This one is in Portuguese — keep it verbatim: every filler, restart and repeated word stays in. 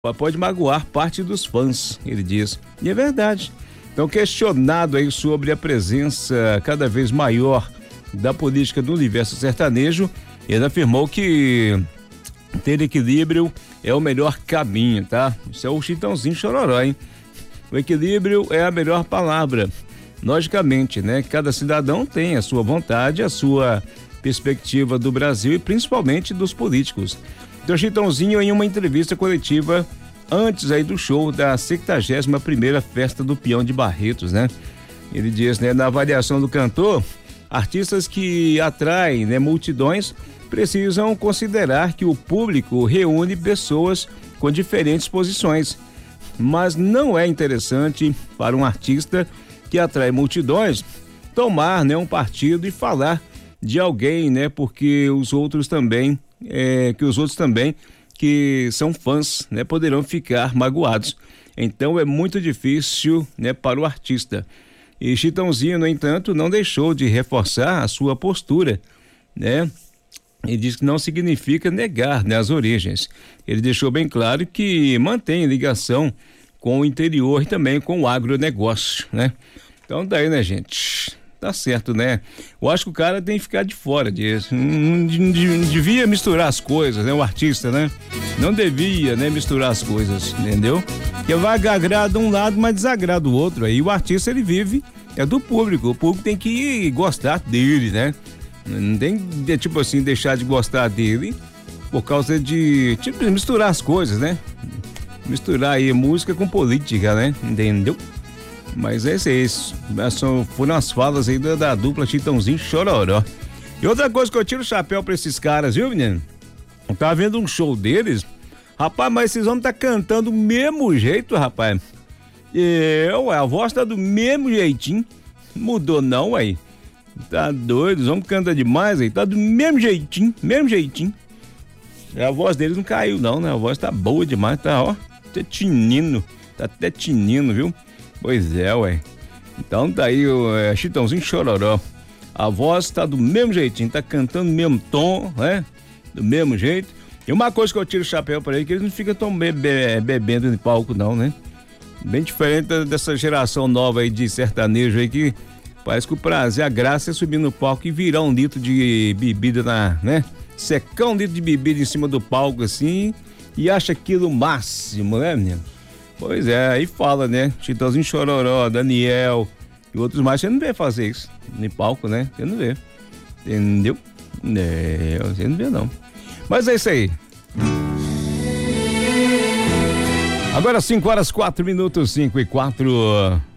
pode magoar parte dos fãs, ele diz. E é verdade. Então, questionado aí sobre a presença cada vez maior da política do universo sertanejo, ele afirmou que ter equilíbrio é o melhor caminho, tá? Isso é o Chitãozinho Chororó, hein? O equilíbrio é a melhor palavra. Logicamente, né? Cada cidadão tem a sua vontade, a sua perspectiva do Brasil e principalmente dos políticos. Então, Chitãozinho, em uma entrevista coletiva antes aí do show da sexagésima primeira Festa do Peão de Barretos, né? Ele diz, né, na avaliação do cantor, artistas que atraem, né, multidões precisam considerar que o público reúne pessoas com diferentes posições, mas não é interessante para um artista que atrai multidões tomar, né, um partido e falar de alguém, né, porque os outros também, é, que os outros também que são fãs, né, poderão ficar magoados. Então é muito difícil, né, para o artista. E Chitãozinho, no entanto, não deixou de reforçar a sua postura, né? E diz que não significa negar, né, as origens. Ele deixou bem claro que mantém ligação com o interior e também com o agronegócio, né? Então daí, né, gente? Tá certo, né? Eu acho que o cara tem que ficar de fora disso. Não, não devia misturar as coisas, né? O artista, né? Não devia, né, misturar as coisas, entendeu? Porque vai agradar um lado, mas desagrada o outro. Aí o artista, ele vive, é do público. O público tem que gostar dele, né? Não tem, tipo assim, deixar de gostar dele por causa de, tipo, misturar as coisas, né? Misturar aí música com política, né? Entendeu? Mas esse é isso. Foram as falas aí da, da dupla Chitãozinho Chororó. E outra coisa que eu tiro o chapéu pra esses caras, viu, menino? Eu tava vendo um show deles. Rapaz, mas esses homens tá cantando do mesmo jeito, rapaz. E, ué, a voz tá do mesmo jeitinho. Mudou não, aí. Tá doido, os homens cantam demais aí. Tá do mesmo jeitinho, mesmo jeitinho. E a voz deles não caiu não, né? A voz tá boa demais, tá, ó. Até tinino. Tá até tinino, viu? Pois é, ué. Então tá aí o é, Chitãozinho Chororó. A voz tá do mesmo jeitinho, tá cantando no mesmo tom, né? Do mesmo jeito. E uma coisa que eu tiro o chapéu pra ele, que eles não ficam tão bebe, bebendo de palco não, né? Bem diferente dessa geração nova aí de sertanejo aí, que parece que o prazer, a graça é subir no palco e virar um litro de bebida na, né? Secar um litro de bebida em cima do palco assim e acha aquilo o máximo, né, menino? Pois é, aí fala, né? Chitãozinho Chororó, Daniel e outros mais, você não vê fazer isso no palco, né? Você não vê. Entendeu? É, você não vê não. Mas é isso aí. Agora cinco horas, quatro minutos, cinco e quatro.